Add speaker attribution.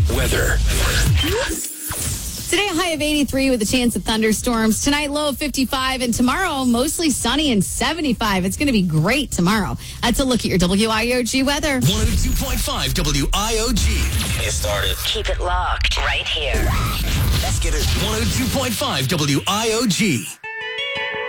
Speaker 1: Weather.
Speaker 2: Today, a high of 83 with a chance of thunderstorms. Tonight, low of 55. And tomorrow, mostly sunny and 75. It's going to be great tomorrow. That's a look at your WIOG weather.
Speaker 1: 102.5 WIOG.
Speaker 3: Get started.
Speaker 4: Keep it locked right here.
Speaker 1: Let's get it. 102.5 WIOG.